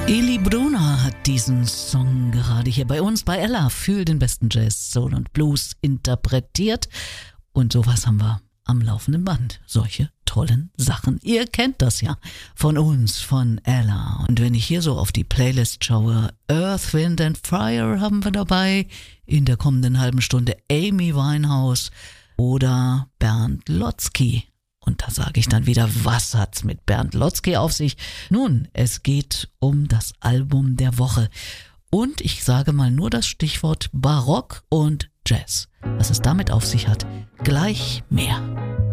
Eli Bruna hat diesen Song gerade hier bei uns bei Ella für den besten Jazz, Soul und Blues interpretiert. Und sowas haben wir am laufenden Band. Solche tollen Sachen. Ihr kennt das ja von uns, von Ella. Und wenn ich hier so auf die Playlist schaue, Earth, Wind and Fire haben wir dabei. In der kommenden halben Stunde Amy Winehouse oder Bernd Lotzky. Und da sage ich dann wieder, was hat's mit Bernd Lotzky auf sich? Nun, es geht um das Album der Woche. Und ich sage mal nur das Stichwort Barock und Jazz. Was es damit auf sich hat, gleich mehr.